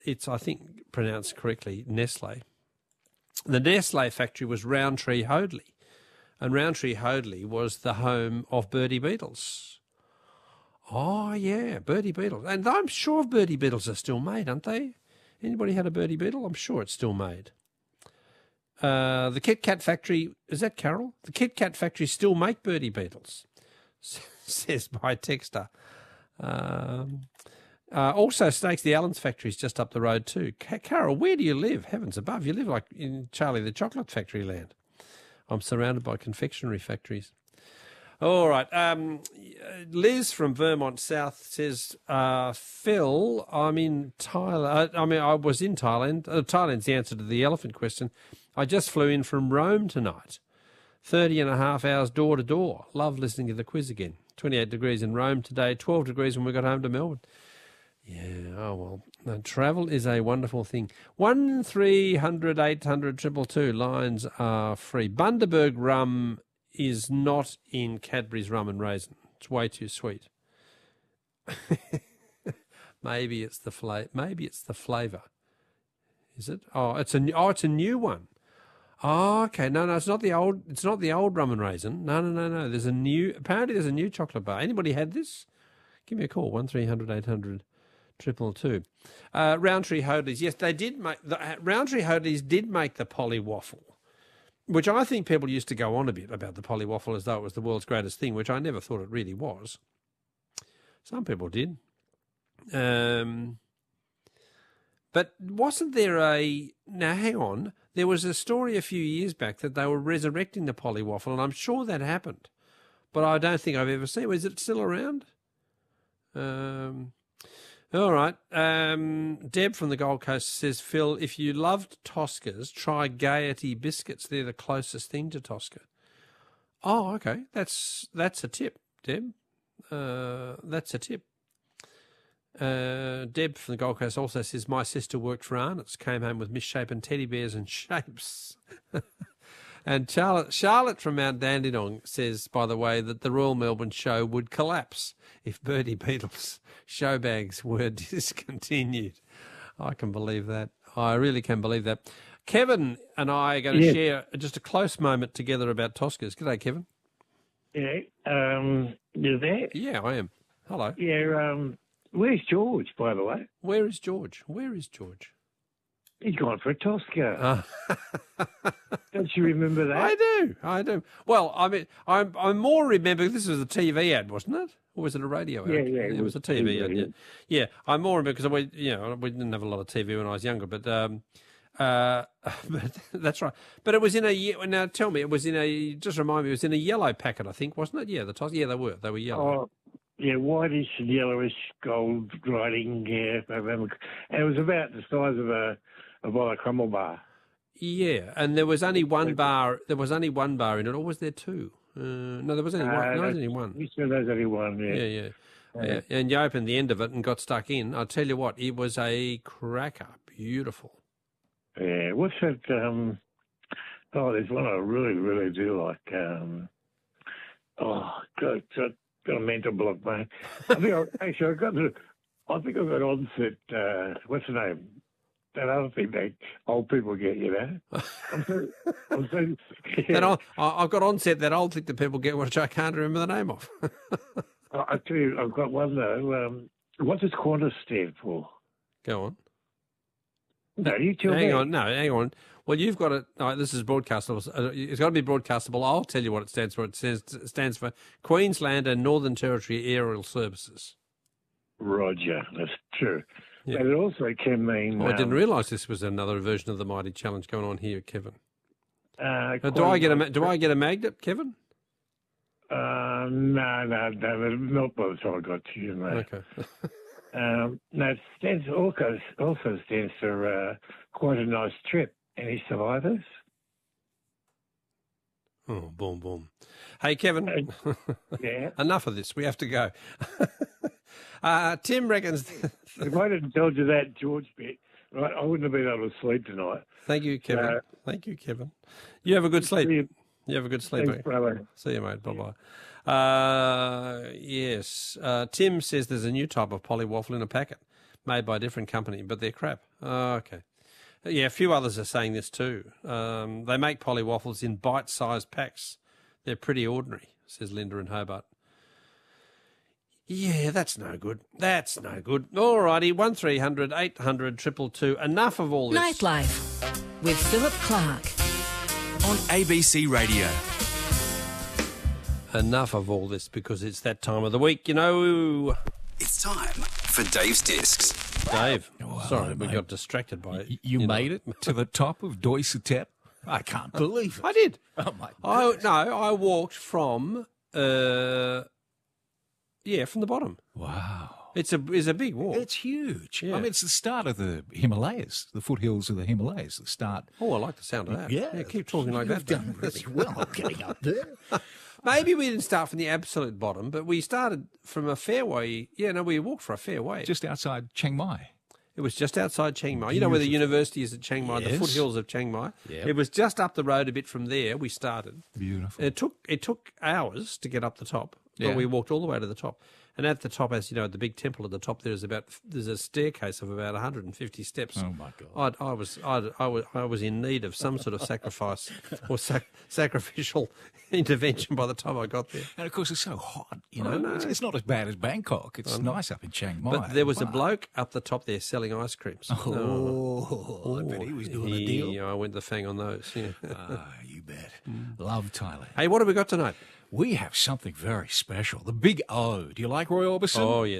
it's, I think, pronounced correctly, Nestle. The Nestle factory was Rowntree Hoadley, and Rowntree Hoadley was the home of Birdie Beetles. Oh, yeah, Birdie Beetles. And I'm sure Birdie Beetles are still made, aren't they? Anybody had a Birdie Beetle? I'm sure it's still made. The Kit Kat factory, is that Carol? The Kit Kat factory still make Birdie Beetles, says my texter. Also, Snakes the Allen's factory is just up the road too. Carol, where do you live? Heavens above, you live like in Charlie the Chocolate Factory land. I'm surrounded by confectionery factories. All right. Liz from Vermont South says, Phil, I'm in Thailand. I was in Thailand. Thailand's the answer to the elephant question. I just flew in from Rome tonight. 30.5 hours door to door. Love listening to the quiz again. 28 degrees in Rome today, 12 degrees when we got home to Melbourne. Yeah, oh well. No, travel is a wonderful thing. 1300 800 222 lines are free. Bundaberg rum is not in Cadbury's rum and raisin. It's way too sweet. Maybe it's the flavour. Is it? It's a new one. Oh, okay. No, it's not the old. It's not the old rum and raisin. No. Apparently, there's a new chocolate bar. Anybody had this? Give me a call. 1300 800 222. Rowntree Hoadleys. Yes, they did make Rowntree Hoadleys did make the Polly waffle, which I think people used to go on a bit about the Polly waffle as though it was the world's greatest thing, which I never thought it really was. Some people did. But wasn't there now hang on, there was a story a few years back that they were resurrecting the Polly waffle, and I'm sure that happened, but I don't think I've ever seen it. Is it still around? All right. Deb from the Gold Coast says, Phil, if you loved Tosca's, try Gaiety biscuits. They're the closest thing to Tosca. Oh, okay. That's a tip, Deb. That's a tip. Deb from the Gold Coast also says, my sister worked for Arnott's, came home with misshapen teddy bears and shapes. And Charlotte from Mount Dandenong says, by the way, that the Royal Melbourne show would collapse if Birdie Beetles show bags were discontinued. I can believe that. I really can believe that. Kevin and I are going to share just a close moment together about Tosca's. G'day, Kevin. Yeah. You there? Yeah, I am. Hello. Yeah. Where's George, by the way? Where is George? He's gone for a Tosca. Don't you remember that? I do. Well, I mean, I more remember this was a TV ad, wasn't it? Or was it a radio ad? Yeah, it was a TV ad. Yeah, I more remember because we didn't have a lot of TV when I was younger, but that's right. But it was in a now. Tell me, it was in a. Just remind me, it was in a yellow packet, I think, wasn't it? Yeah, the Tosca. Yeah, they were yellow. Oh, yeah, whitish and yellowish gold writing. Yeah, I remember. And it was about the size of a Vola crumble bar. Yeah, and there was only one bar. There was only one bar in it, or was there two? No, there was only one. No, there was only one. You said there's only one. Yeah. And you opened the end of it and got stuck in. I'll tell you what, it was a cracker. Beautiful. Yeah. What's that? There's one I really, really do like. God, got a mental block, mate. I think I got onset. What's the name? That other thing that old people get, you know. I've got onset that old thing that people get, which I can't remember the name of. I tell you, I've got one though. What does Qantas stand for? Go on. No, you tell me. Hang on. Well, you've got it. This is broadcastable. It's got to be broadcastable. I'll tell you what it stands for. It stands for Queensland and Northern Territory Aerial Services. Roger, that's true. Yeah. But it also can mean... I didn't realise this was another version of the Mighty Challenge going on here, Kevin. Do I get a magnet, Kevn? No, not by the time I got to you, mate. Okay. It stands also stands for quite a nice trip. Any survivors? Oh, boom, boom. Hey, Kevin. Yeah. Enough of this. We have to go. Tim reckons. If I didn't tell you that George bit, right, I wouldn't have been able to sleep tonight. Thank you, Kevin. Thank you, Kevin. You have a good sleep. You have a good sleep. Thanks, brother. See you, mate. Bye-bye. Yes. Tim says there's a new type of Polly waffle in a packet. made by a different company, but they're crap. Oh, okay. Yeah, a few others are saying this too. They make Polly waffles in bite-sized packs. They're pretty ordinary, says Linda in Hobart. Yeah, that's no good. That's no good. All righty, 1300 800 222. Enough of all this. Nightlife with Philip Clark. On ABC Radio. Enough of all this, because it's that time of the week, you know. It's time for Dave's Discs. Dave, Well, sorry, we mate. got distracted by it. You made it to the top of Doisetep? I can't believe it. I did. Oh, my I walked from, from the bottom. Wow. It's a big walk. It's huge. Yeah. I mean, it's the start of the Himalayas, the foothills of the Himalayas, the start. Oh, I like the sound of that. Keep talking like that. You've done really well getting up there. Maybe we didn't start from the absolute bottom, but we started from a fairway. Yeah, no, we walked for a fair way. Just outside Chiang Mai. It was just outside Chiang Mai. You know where the university is at Chiang Mai, the Yes. foothills of Chiang Mai? Yep. It was just up the road a bit from there we started. Beautiful. It took hours to get up the top, Yeah. but we walked all the way to the top. And at the top, as you know, at the big temple at the top, there's a staircase of about 150 steps. Oh, my God. I was in need of some sort of sacrifice or sacrificial intervention by the time I got there. And, of course, it's so hot, you I know. know. It's not as bad as Bangkok. It's nice up in Chiang Mai. But there was a bloke up the top there selling ice creams. Oh, I bet he was doing a deal. Yeah, I went the fang on those. Yeah. You bet. Love Thailand. Hey, what have we got tonight? We have something very special. The Big O. Do you like Roy Orbison? Oh, yes.